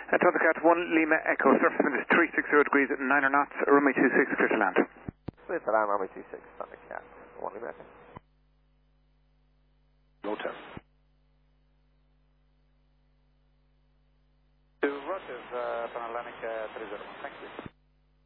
Thundercat 1 Lima Echo, surface wind is 360 degrees at 9 knots, runway 26, clear to land. Clear to land, runway 26, Thundercat 1 Lima Echo. Low 10. To Roger, Pan Atlantic 30, thank you.